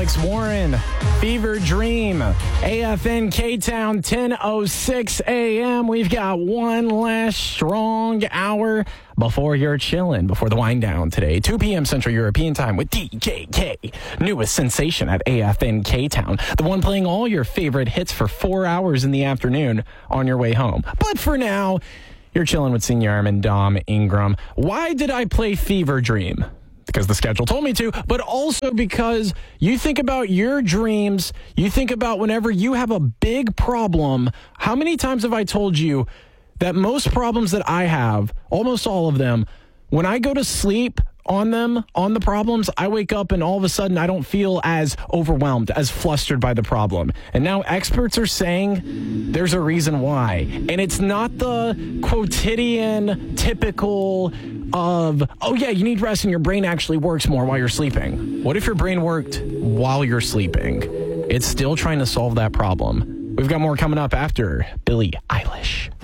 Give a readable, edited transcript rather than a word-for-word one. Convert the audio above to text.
Alex Warren, Fever Dream, AFN K-Town, 10:06 a.m. We've got one last strong hour before you're chilling, before the wind down today. 2 p.m. Central European Time with DJK, newest sensation at AFN K-Town. The one playing all your favorite hits for 4 hours in the afternoon on your way home. But for now, you're chilling with Senior Airman Dom Ingram. Why did I play Fever Dream? Because the schedule told me to, but also because you think about your dreams, you think about whenever you have a big problem. How many times have I told you that most problems that I have, almost all of them, when I go to sleep on the problems, I wake up and all of a sudden I don't feel as overwhelmed, as flustered by the problem. And now experts are saying there's a reason why. And it's not the quotidian typical of, oh yeah, you need rest and your brain actually works more while you're sleeping. What if your brain worked while you're sleeping? It's still trying to solve that problem. We've got more coming up after Billie Eilish.